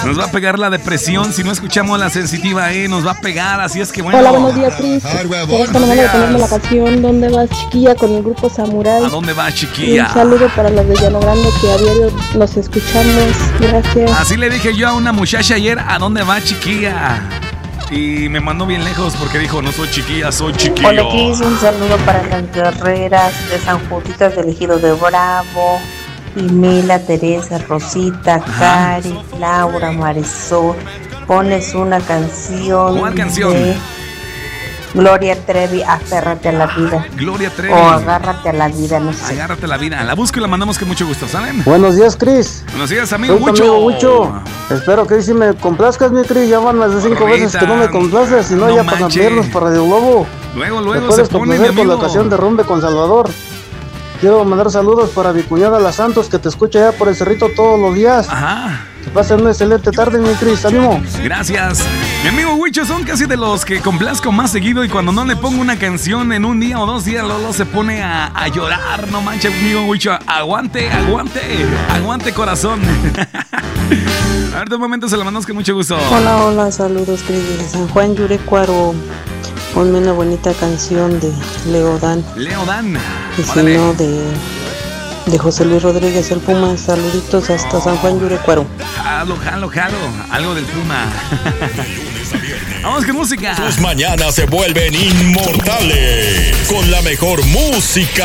Nos va a pegar la depresión si no escuchamos la sensitiva, nos va a pegar, así es que bueno. Hola, buenos días, Cris. Por esta manera de ponerme la canción ¿Dónde vas, chiquilla? Con el grupo Samurai. ¿A dónde vas, Y chiquilla? un saludo para los de Llano Grande que a diario los escuchamos. Gracias. Así le dije yo a una muchacha ayer, ¿a dónde va, chiquilla? Y me mandó bien lejos porque dijo, no soy chiquilla, soy chiquillo. Hola, Cris, un saludo para las guerreras de San Juditas del Ejido de Bravo, Mila, Teresa, Rosita, Cari, Laura, Marisol. Pones una canción. ¿Cuál canción? De Gloria Trevi, Aférrate a la vida. Gloria Trevi. O Agárrate a la vida, no sé. Agárrate la vida. La busco y la mandamos con mucho gusto, ¿saben? Buenos días, Cris. Buenos días, amigo Soy tu Huicho. amigo Huicho. Espero que hoy sí me complazcas, mi Cris. Ya van más de 5 veces que no me complaces. Si no, ya para viernes para Radio Globo. Luego me se puedes pone, complacer mi con la amigo. ocasión de Rumbe con Salvador. Quiero mandar saludos para mi cuñada La Santos, que te escucha ya por el Cerrito todos los días. Ajá. Que pasen una excelente tarde, mi Cris. ¡Ánimo! Gracias. Mi amigo Huicho son casi de los que complazco más seguido y cuando no le pongo una canción en un día o 2 días, Lolo se pone a llorar. No manches, amigo Huicho. Aguante, aguante, aguante, corazón. A ver, de un momento se la mandamos con mucho gusto. Hola, hola, saludos, Cris de San Juan Yurecuaro. Ponme una bonita canción de Leodán. Leodán. Y si no, de José Luis Rodríguez, el Puma. Saluditos hasta San Juan Yurecuaro. Jalo. Algo del Puma. Vamos con música. Tus mañanas se vuelven inmortales con la mejor música.